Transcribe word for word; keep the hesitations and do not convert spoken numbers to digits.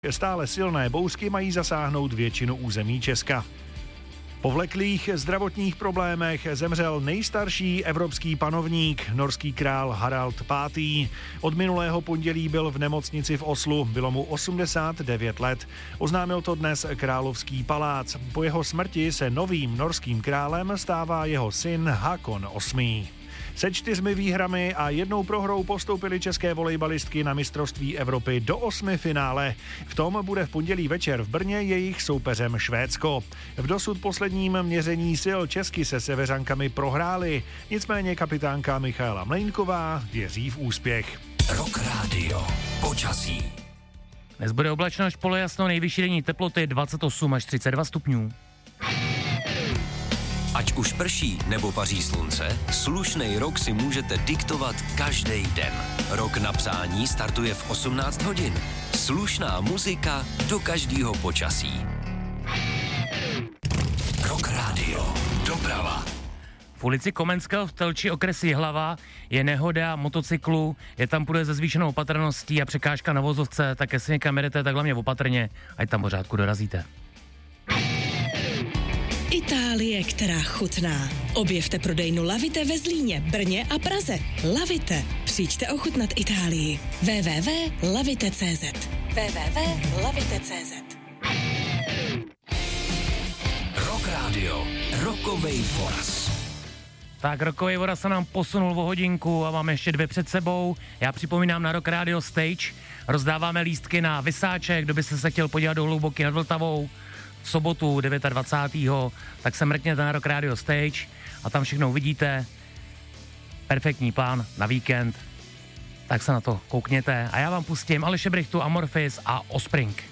Stále silné bouřky mají zasáhnout většinu území Česka. Po vleklých zdravotních problémech zemřel nejstarší evropský panovník, norský král Harald pátý. Od minulého pondělí byl v nemocnici v Oslu, bylo mu osmdesát devět let. Oznámil to dnes Královský palác. Po jeho smrti se novým norským králem stává jeho syn Hakon osmý. Se čtyřmi výhrami a jednou prohrou postoupily české volejbalistky na mistrovství Evropy do osmi finále. V tom bude v pondělí večer v Brně jejich soupeřem Švédsko. V dosud posledním měření sil Česky se seveřankami prohrály, nicméně kapitánka Michaela Mlejnková věří v úspěch. Rock Radio. Počasí. Dnes bude oblačno až polojasno, nejvyšší denní teploty dvacet osm až třicet dva stupňů. Ať už prší nebo paří slunce, slušnej rok si můžete diktovat každý den. Rok na psání startuje v osmnáct hodin. Slušná muzika do každého počasí. Rock Radio. Doprava. V ulici Komenského v Telči okres Jihlava je nehoda motocyklu, je tam půjde se zvýšenou opatrností a překážka na vozovce, tak jestli někam jedete, tak hlavně opatrně, ať tam pořádku dorazíte. Itálie, která chutná. Objevte prodejnu Lavite ve Zlíně, Brně a Praze. Lavite. Přijďte ochutnat Itálii. w w w tečka lavite tečka c z w w w tečka lavite tečka c z Rock Radio. Rokovej voraz. Tak rokovej voraz se nám posunul o hodinku a máme ještě dvě před sebou. Já připomínám na Rock Radio Stage. Rozdáváme lístky na Vysáček, kdo by se chtěl podívat do Hlouboky nad Vltavou. V sobotu dvacátého devátého tak se mrkněte na Rock Radio Stage a tam všechno uvidíte. Perfektní plán na víkend, tak se na to koukněte a já vám pustím Aleše Brychtu, Amorphis a Offspring.